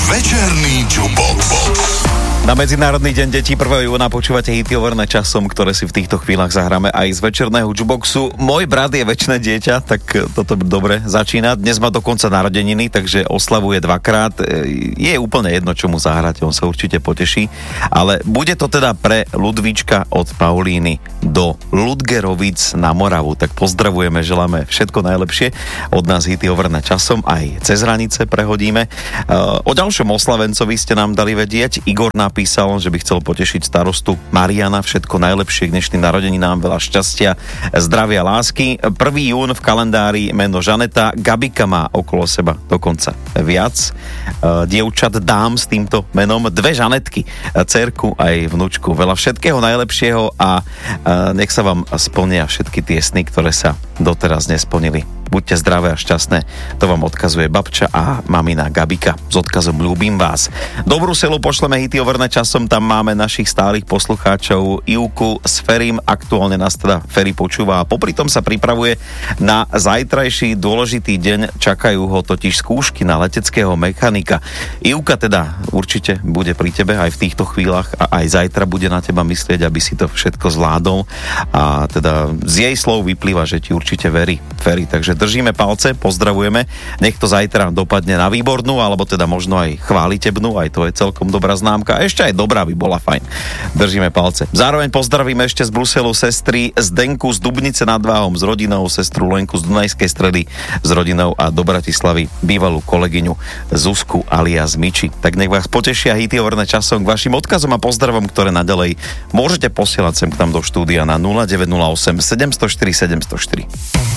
Večerný Jukebox. Na Medzinárodný deň detí 1. júna počúvate hity overené časom, ktoré si v týchto chvíľach zahráme aj z večerného jukeboxu. Môj brat je večné dieťa, tak toto dobre začína. Dnes má dokonca narodeniny, takže oslavuje dvakrát. Je úplne jedno, čo mu zahráte, on sa určite poteší. Ale bude to teda pre Ludvíčka od Paulíny do Ludgerovic na Moravu. Tak pozdravujeme, želáme všetko najlepšie. Od nás hity overené časom, aj cez hranice prehodíme. O ďalšom oslavencovi ste nám dali vedieť. Igor napísal, že by chcel potešiť starostu Mariana. Všetko najlepšie k dnešným narodeninám, veľa šťastia, zdravia, lásky. 1. jún v kalendári meno Žaneta. Gabika má okolo seba dokonca viac dievčat, dám s týmto menom. 2 Žanetky, dcerku aj vnúčku. Veľa všetkého najlepšieho a nech sa vám splnia všetky tie sny, ktoré sa doteraz nesplnili. Buďte zdravé a šťastné. To vám odkazuje babča a mamina Gabika s odkazom ľúbim vás. Do Bruselu pošleme hity overené časom, tam máme našich stálych poslucháčov Ivku s Ferim. Aktuálne nás teda Feri počúva a popri tom sa pripravuje na zajtrajší dôležitý deň. Čakajú ho totiž skúšky na leteckého mechanika. Ivka teda určite bude pri tebe aj v týchto chvíľach a aj zajtra bude na teba myslieť, aby si to všetko zvládol. A teda z jej slov vyplýva, že ti určite verí Feri, takže držíme palce, pozdravujeme. Nech to zajtra dopadne na výbornú, alebo teda možno aj chválitebnú, aj to je celkom dobrá známka. A ešte aj dobrá by bola fajn. Držíme palce. Zároveň pozdravíme ešte z Bruselu sestry Zdenku z Dubnice nad Váhom s rodinou, sestru Lenku z Dunajskej Stredy s rodinou a do Bratislavy bývalú kolegyňu Zuzku alias Miči. Tak nech vás potešia hity overené časom k vašim odkazom a pozdravom, ktoré naďalej môžete posielať sem k nám do štúdia na 0908 704 704.